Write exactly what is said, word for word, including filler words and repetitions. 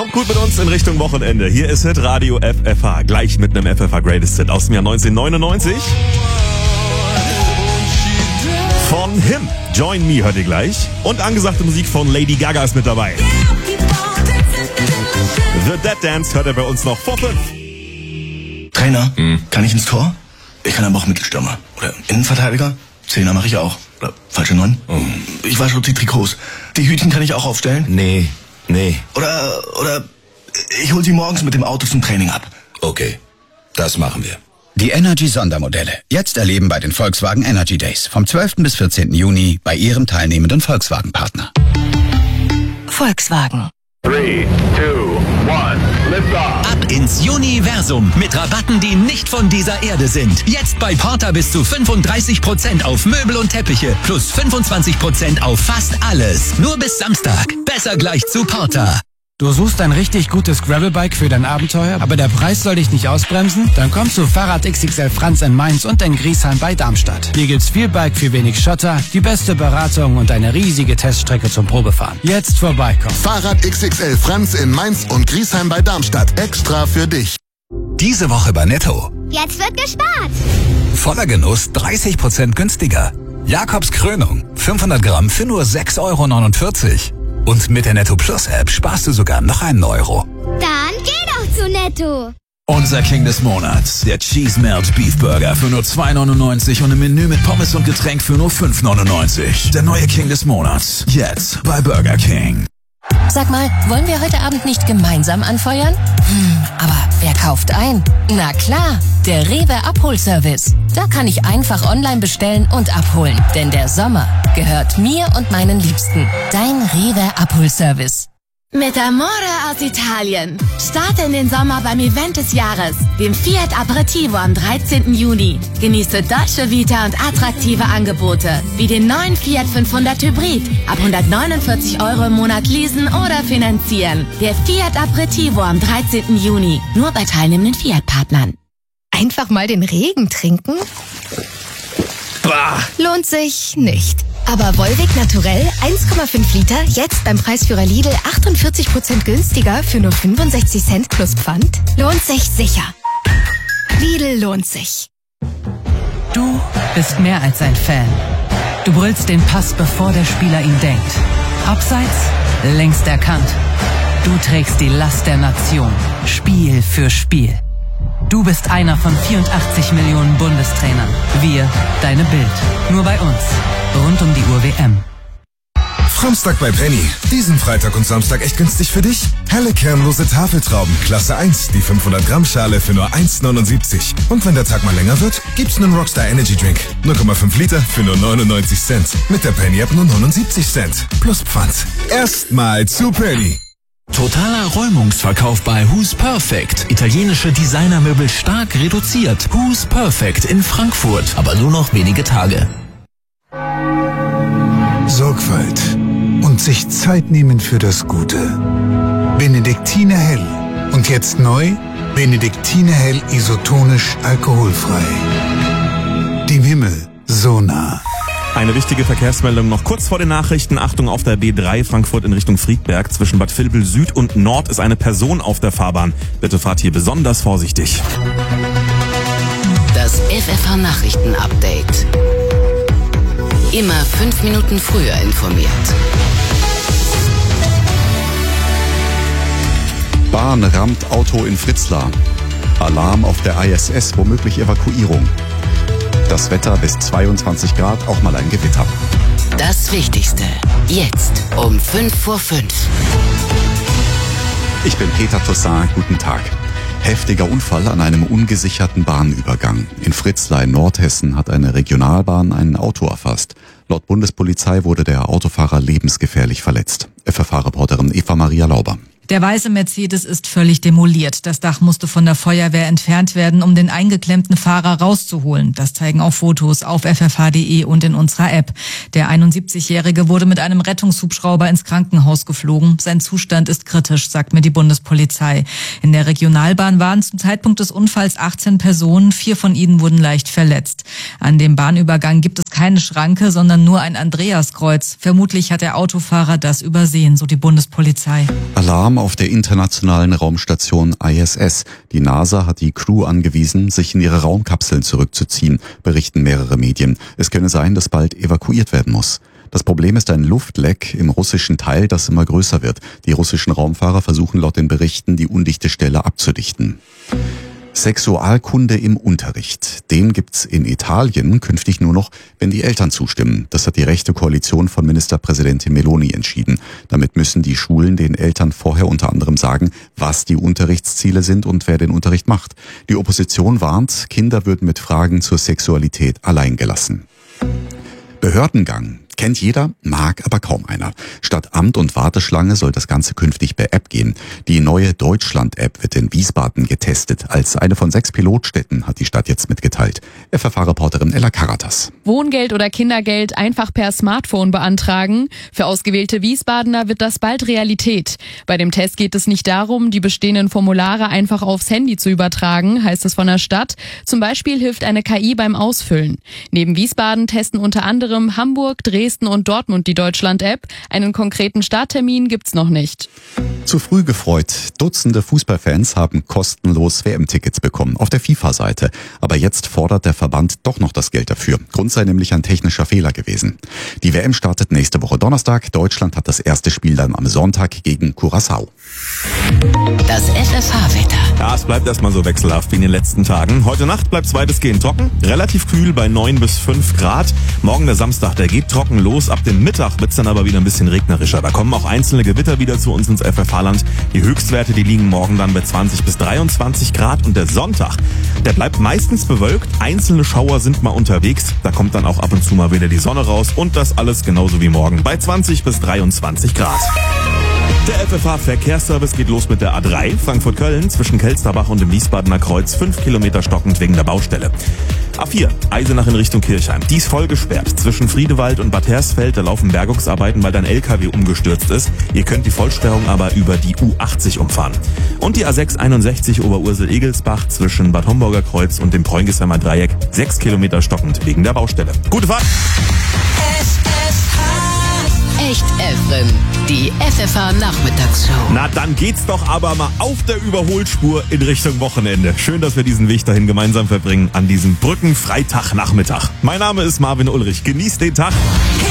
Kommt gut mit uns in Richtung Wochenende. Hier ist Hit Radio F F H. Gleich mit einem F F H Greatest Hit aus dem Jahr neunzehnhundertneunundneunzig. Von Him. Join Me hört ihr gleich. Und angesagte Musik von Lady Gaga ist mit dabei. The Dead Dance hört ihr bei uns noch vor fünf. Trainer, hm. kann ich ins Tor? Ich kann aber auch Mittelstürmer. Oder Innenverteidiger? Zehner mache ich auch. Oder falsche Neun? Oh. Ich wasche die Trikots. Die Hütchen kann ich auch aufstellen? Nee, nee. Oder, oder ich hol sie morgens mit dem Auto zum Training ab. Okay, das machen wir. Die Energy-Sondermodelle. Jetzt erleben bei den Volkswagen Energy Days. Vom zwölften bis vierzehnten Juni bei Ihrem teilnehmenden Volkswagen-Partner. Volkswagen. Three, two, one, lift off. Ab ins Universum mit Rabatten, die nicht von dieser Erde sind. Jetzt bei Porter bis zu fünfunddreißig Prozent auf Möbel und Teppiche plus fünfundzwanzig Prozent auf fast alles. Nur bis Samstag. Besser gleich zu Porter. Du suchst ein richtig gutes Gravelbike für dein Abenteuer, aber der Preis soll dich nicht ausbremsen? Dann komm zu Fahrrad X X L Franz in Mainz und in Griesheim bei Darmstadt. Hier gibt's viel Bike für wenig Schotter, die beste Beratung und eine riesige Teststrecke zum Probefahren. Jetzt vorbeikommen. Fahrrad X X L Franz in Mainz und Griesheim bei Darmstadt. Extra für dich. Diese Woche bei Netto. Jetzt wird gespart. Voller Genuss dreißig Prozent günstiger. Jakobs Krönung. fünfhundert Gramm für nur sechs Euro neunundvierzig. Und mit der Netto Plus App sparst du sogar noch einen Euro. Dann geh doch zu Netto. Unser King des Monats, der Cheese Melt Beef Burger für nur zwei neunundneunzig und ein Menü mit Pommes und Getränk für nur fünf neunundneunzig. Der neue King des Monats, jetzt bei Burger King. Sag mal, wollen wir heute Abend nicht gemeinsam anfeuern? Hm, aber wer kauft ein? Na klar, der Rewe Abholservice. Da kann ich einfach online bestellen und abholen. Denn der Sommer gehört mir und meinen Liebsten. Dein Rewe Abholservice. Mit Amore aus Italien. Starte in den Sommer beim Event des Jahres, dem Fiat Aperitivo am dreizehnten Juni. Genieße Dolce Vita und attraktive Angebote, wie den neuen Fiat fünfhundert Hybrid. Ab hundertneunundvierzig Euro im Monat leasen oder finanzieren. Der Fiat Aperitivo am dreizehnten Juni. Nur bei teilnehmenden Fiat-Partnern. Einfach mal den Regen trinken? Bah. Lohnt sich nicht. Aber Volvic Naturell eins Komma fünf Liter, jetzt beim Preisführer Lidl achtundvierzig Prozent günstiger für nur fünfundsechzig Cent plus Pfand? Lohnt sich sicher. Lidl lohnt sich. Du bist mehr als ein Fan. Du brüllst den Pass, bevor der Spieler ihn denkt. Abseits, längst erkannt. Du trägst die Last der Nation, Spiel für Spiel. Du bist einer von vierundachtzig Millionen Bundestrainern. Wir, deine Bild. Nur bei uns. Rund um die Uhr W M. Samstag bei Penny. Diesen Freitag und Samstag echt günstig für dich? Helle kernlose Tafeltrauben, Klasse eins, die fünfhundert Gramm Schale für nur eins neunundsiebzig. Und wenn der Tag mal länger wird, gibt's einen Rockstar Energy Drink. null Komma fünf Liter für nur neunundneunzig Cent. Mit der Penny App nur neunundsiebzig Cent. Plus Pfand. Erstmal zu Penny. Totaler Räumungsverkauf bei Who's Perfect. Italienische Designermöbel stark reduziert. Who's Perfect in Frankfurt. Aber nur noch wenige Tage. Sorgfalt und sich Zeit nehmen für das Gute. Benediktiner Hell. Und jetzt neu, Benediktiner Hell isotonisch alkoholfrei. Dem Himmel so nah. Eine wichtige Verkehrsmeldung noch kurz vor den Nachrichten. Achtung, auf der B drei Frankfurt in Richtung Friedberg. Zwischen Bad Vilbel Süd und Nord ist eine Person auf der Fahrbahn. Bitte fahrt hier besonders vorsichtig. Das F F H Nachrichten Update. Immer fünf Minuten früher informiert. Bahn rammt Auto in Fritzlar. Alarm auf der I S S, womöglich Evakuierung. Das Wetter bis zweiundzwanzig Grad, auch mal ein Gewitter. Das Wichtigste, jetzt um fünf vor fünf. Ich bin Peter Toussaint, guten Tag. Heftiger Unfall an einem ungesicherten Bahnübergang. In Fritzlar in Nordhessen hat eine Regionalbahn ein Auto erfasst. Laut Bundespolizei wurde der Autofahrer lebensgefährlich verletzt. F F H-Reporterin Eva Maria Lauber. Der weiße Mercedes ist völlig demoliert. Das Dach musste von der Feuerwehr entfernt werden, um den eingeklemmten Fahrer rauszuholen. Das zeigen auch Fotos auf f f h punkt d e und in unserer App. Der einundsiebzigjährige wurde mit einem Rettungshubschrauber ins Krankenhaus geflogen. Sein Zustand ist kritisch, sagt mir die Bundespolizei. In der Regionalbahn waren zum Zeitpunkt des Unfalls achtzehn Personen. Vier von ihnen wurden leicht verletzt. An dem Bahnübergang gibt es keine Schranke, sondern nur ein Andreaskreuz. Vermutlich hat der Autofahrer das übersehen, so die Bundespolizei. Alarm auf der internationalen Raumstation I S S. Die NASA hat die Crew angewiesen, sich in ihre Raumkapseln zurückzuziehen, berichten mehrere Medien. Es könne sein, dass bald evakuiert werden muss. Das Problem ist ein Luftleck im russischen Teil, das immer größer wird. Die russischen Raumfahrer versuchen laut den Berichten, die undichte Stelle abzudichten. Sexualkunde im Unterricht. Den gibt's in Italien künftig nur noch, wenn die Eltern zustimmen. Das hat die rechte Koalition von Ministerpräsidentin Meloni entschieden. Damit müssen die Schulen den Eltern vorher unter anderem sagen, was die Unterrichtsziele sind und wer den Unterricht macht. Die Opposition warnt, Kinder würden mit Fragen zur Sexualität allein gelassen. Behördengang. Kennt jeder, mag aber kaum einer. Statt Amt und Warteschlange soll das Ganze künftig per App gehen. Die neue Deutschland-App wird in Wiesbaden getestet. Als eine von sechs Pilotstädten hat die Stadt jetzt mitgeteilt. F F H-Reporterin Ella Karatas. Wohngeld oder Kindergeld einfach per Smartphone beantragen. Für ausgewählte Wiesbadener wird das bald Realität. Bei dem Test geht es nicht darum, die bestehenden Formulare einfach aufs Handy zu übertragen, heißt es von der Stadt. Zum Beispiel hilft eine K I beim Ausfüllen. Neben Wiesbaden testen unter anderem Hamburg, Dresden, Dresden und Dortmund die Deutschland-App. Einen konkreten Starttermin gibt's noch nicht. Zu früh gefreut. Dutzende Fußballfans haben kostenlos W M-Tickets bekommen auf der FIFA-Seite. Aber jetzt fordert der Verband doch noch das Geld dafür. Grund sei nämlich ein technischer Fehler gewesen. Die W M startet nächste Woche Donnerstag. Deutschland hat das erste Spiel dann am Sonntag gegen Curaçao. Das F F H-Wetter. Ja, es bleibt erstmal so wechselhaft wie in den letzten Tagen. Heute Nacht bleibt es weitestgehend trocken. Relativ kühl bei neun bis fünf Grad. Morgen der Samstag, der geht trocken los. Ab dem Mittag wird's dann aber wieder ein bisschen regnerischer. Da kommen auch einzelne Gewitter wieder zu uns ins F F H-Land. Die Höchstwerte, die liegen morgen dann bei zwanzig bis dreiundzwanzig Grad. Und der Sonntag, der bleibt meistens bewölkt. Einzelne Schauer sind mal unterwegs. Da kommt dann auch ab und zu mal wieder die Sonne raus. Und das alles genauso wie morgen bei zwanzig bis dreiundzwanzig Grad. Der F F H-Verkehrsservice geht los mit der A drei, Frankfurt-Köln, zwischen Kelsterbach und dem Wiesbadener Kreuz, fünf Kilometer stockend wegen der Baustelle. A vier, Eisenach in Richtung Kirchheim. Die ist voll gesperrt. Zwischen Friedewald und Bad Hersfeld, da laufen Bergungsarbeiten, weil ein L K W umgestürzt ist. Ihr könnt die Vollsperrung aber über die U achtzig umfahren. Und die A sechs einundsechzig Oberursel-Egelsbach zwischen Bad Homburger Kreuz und dem Preungesheimer Dreieck, sechs Kilometer stockend wegen der Baustelle. Gute Fahrt! Echt Efren, die F F H-Nachmittagsshow. Na, dann geht's doch aber mal auf der Überholspur in Richtung Wochenende. Schön, dass wir diesen Weg dahin gemeinsam verbringen an diesem Brückenfreitagnachmittag. Mein Name ist Marvin Ulrich. Genießt den Tag.